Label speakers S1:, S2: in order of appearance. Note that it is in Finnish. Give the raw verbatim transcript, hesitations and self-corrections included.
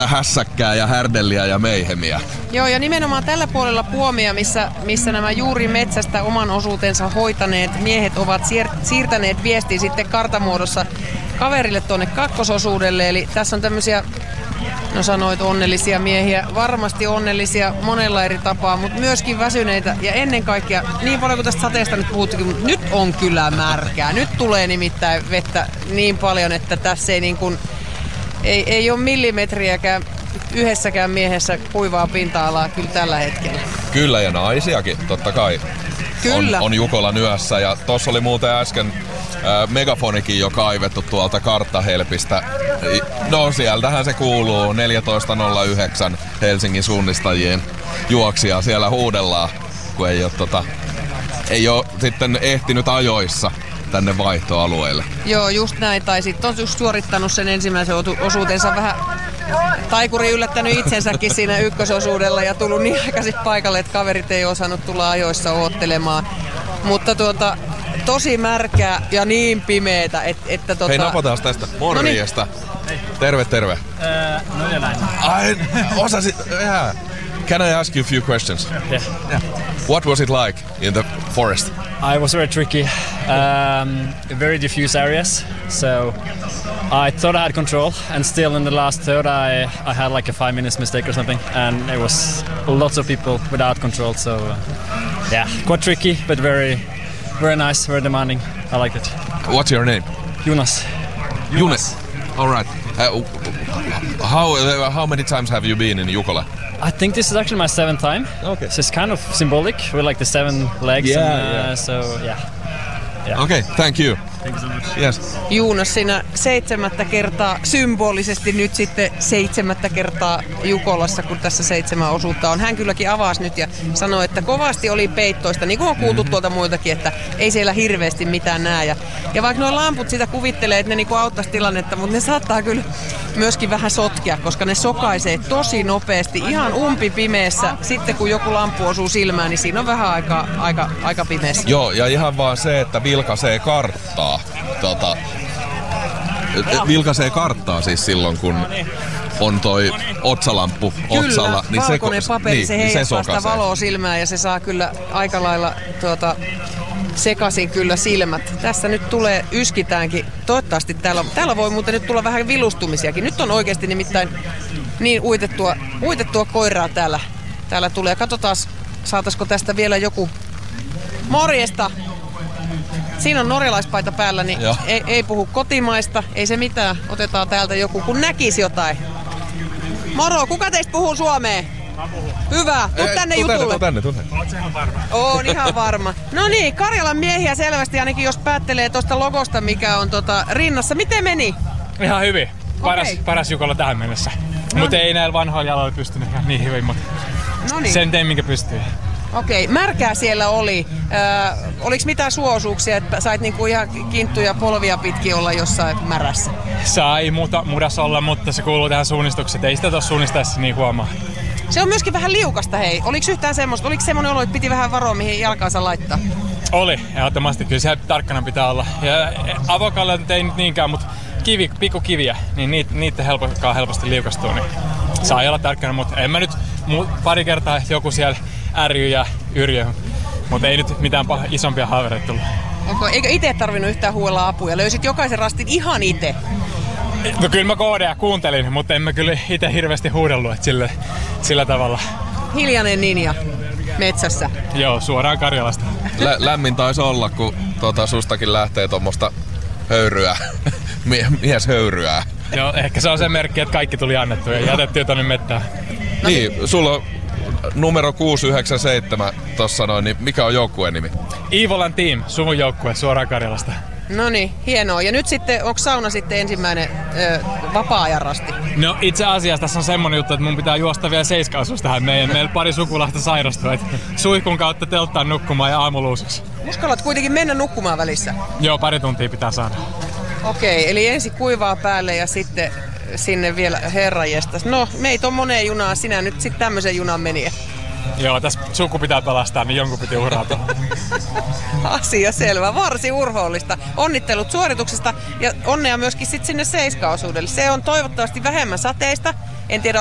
S1: hässäkkää ja härdelliä ja meihemiä.
S2: Joo, ja nimenomaan tällä puolella Puomia, missä, missä nämä juuri metsästä oman osuutensa hoitaneet miehet ovat siir- siirtäneet viestiä sitten kartamuodossa kaverille tuonne kakkososuudelle. Eli tässä on tämmöisiä, no sanoit onnellisia miehiä, varmasti onnellisia monella eri tapaa, mutta myöskin väsyneitä. Ja ennen kaikkea, niin paljon kuin tästä sateesta nyt puhuttiin, mutta nyt on kyllä märkää. Nyt tulee nimittäin vettä niin paljon, että tässä ei niin kuin Ei, ei ole millimetriäkään yhdessäkään miehessä kuivaa pinta-alaa kyllä tällä hetkellä.
S1: Kyllä, ja naisiakin totta kai
S2: Kyllä.
S1: on, on Jukolan yössä. Ja tossa oli muuten äsken ää, megafonikin jo kaivettu tuolta karttahelpistä. No sieltähän se kuuluu, neljätoista nolla yhdeksän Helsingin suunnistajien juoksija siellä huudellaan, kun ei ole, tota, ei ole sitten ehtinyt ajoissa tänne vaihtoalueelle.
S2: Joo, just näin. Tai sitten on just suorittanut sen ensimmäisen osuutensa vähän taikuri yllättänyt itsensäkin siinä ykkösosuudella ja tullut niin aikaisin paikalle, että kaverit ei osannut tulla ajoissa oottelemaan. Mutta tuota, tosi märkää ja niin pimeetä, että, että tota...
S1: Hei, napataan tästä. Morjesta.
S2: Noniin.
S1: Terve, terve.
S3: Uh, no ja näin.
S1: Ai, osasit... Yeah. Can I ask you a few questions?
S3: Yeah.
S1: Yeah. What was it like in the forest?
S3: I was very tricky. Um, very diffuse areas. So I thought I had control, and still in the last third I, I had like a five minutes mistake or something, and it was lots of people without control. So uh, yeah, quite tricky, but very, very nice, very demanding. I liked it.
S1: What's your name?
S3: Jonas.
S1: Jonas. All right. Uh, how uh, how many times have you been in Jukola?
S3: I think this is actually my seventh time.
S1: Okay.
S3: So it's kind of symbolic with like the seven legs.
S1: Yeah,
S3: and, uh,
S1: yeah.
S3: So yeah. yeah.
S1: Okay, thank you.
S3: Thank you so much.
S1: Yes.
S2: Juunas siinä seitsemättä kertaa, symbolisesti nyt sitten seitsemättä kertaa Jukolassa, kun tässä seitsemän osuutta on. Hän kylläkin avasi nyt ja sanoi, että kovasti oli peittoista, niin kuin on kuultu tuolta muiltakin, että ei siellä hirveästi mitään näe. Ja, ja vaikka nuo lamput sitä kuvittelee, että ne niinku auttaisi tilannetta, mutta ne saattaa kyllä myöskin vähän sotkea, koska ne sokaisee tosi nopeasti, ihan umpipimeessä. Sitten kun joku lampu osuu silmään, niin siinä on vähän aika, aika, aika pimeässä.
S1: Joo, ja ihan vaan se, että vilkaisee karttaa. Tota, vilkaisee karttaa siis silloin, kun on toi otsalamppu
S2: Kyllä,
S1: otsalla. Niin
S2: valkoinen
S1: se,
S2: paperi,
S1: niin,
S2: se
S1: niin
S2: heijastaa
S1: se
S2: sitä valoa silmään ja se saa kyllä aika lailla tuota, sekaisin kyllä silmät. Tässä nyt tulee, yskitäänkin. Toivottavasti täällä, täällä voi muuten nyt tulla vähän vilustumisiakin. Nyt on oikeasti nimittäin niin uitettua, uitettua koiraa täällä, täällä tulee. Katsotaan, saataisiko tästä vielä joku. Morjesta! Siinä on norjalaispaita päällä, niin ei, ei puhu kotimaista, ei se mitään. Otetaan täältä joku, kun näkisi jotain. Moro, kuka teistä puhuu suomea?
S3: Mä puhun.
S2: Hyvä, tuu tänne
S1: tuu
S2: jutulle.
S1: Tänne, tuu tänne, tuu tänne.
S3: Oot sä ihan varma?
S2: Oon ihan varma. No niin, Karjalan miehiä selvästi, ainakin jos päättelee tuosta logosta, mikä on tota rinnassa. Miten meni?
S4: Ihan hyvin. Paras,
S2: Okei.
S4: paras Jukola tähän mennessä. Mutta ei näillä vanhoilla jaloilla pystynyt ihan niin hyvin, mutta
S2: Noniin.
S4: sen tein minkä pystyi.
S2: Okei, märkää siellä oli. Äh, oliko mitään suosuuksia, että sait niinku ihan kinttuja polvia pitkin olla jossain märässä?
S4: Sai muuta mudas olla, mutta se kuuluu tähän suunnistukseen. Ei sitä tuossa suunnistaessa niin huomaa.
S2: Se on myöskin vähän liukasta, hei. Oliko yhtään semmoista? Oliko semmoinen olo, että piti vähän varoa, mihin jalkaansa laittaa?
S4: Oli, ehdottomasti. Kyllä siellä tarkkana pitää olla. Ja avokalle ei nyt niinkään, mutta kivi, pikkukiviä, niin niitä, niitä helpokkaan helposti liukastuu. Niin saa olla tarkkana, mutta en mä nyt pari kertaa joku siellä ärjy ja yrjö. Mutta ei nyt mitään pah- isompia haavereita tullut.
S2: Onko, eikö itse tarvinnut yhtään huuella apuja? Löysit jokaisen rastin ihan itse?
S4: No kyllä mä koodeja kuuntelin, mutta en mä kyllä itse hirveästi huudellut, että sillä, sillä tavalla.
S2: Hiljainen ninja metsässä.
S4: Joo, suoraan Karjalasta.
S1: Lä- lämmin taisi olla, kun tota, sustakin lähtee tuommoista höyryä, Mie- mies höyryää.
S4: Joo, ehkä se on se merkki, että kaikki tuli annettu ja jätettiin tonne mettään.
S1: No niin, sulla on numero kuusi yhdeksän seitsemän tossa noin, niin mikä on joukkueen nimi?
S4: Iivolan Team, suvun joukkue suoraan Karjalasta.
S2: No niin, hienoa. Ja nyt sitten, onko sauna sitten ensimmäinen ö, vapaa-ajan rasti?
S4: No itse asiassa tässä on semmonen juttu, että mun pitää juosta vielä seiskausus tähän meidän. Meillä pari sukulasta sairastuu, että suihkun kautta telttaan nukkumaan ja aamuluusiksi.
S2: Uskallat kuitenkin mennä nukkumaan välissä?
S4: Joo, pari tuntia pitää saada.
S2: Okei, eli ensin kuivaa päälle ja sitten sinne vielä herranjestas. No, meitä on moneen junaan, sinä nyt sitten tämmöisen junan meni.
S4: Joo, tässä suku pitää pelastaa, niin jonkun piti uhrata.
S2: Asia selvä, varsin urhoollista. Onnittelut suorituksesta ja onnea myöskin sit sinne seiskaosuudelle. Se on toivottavasti vähemmän sateista. En tiedä,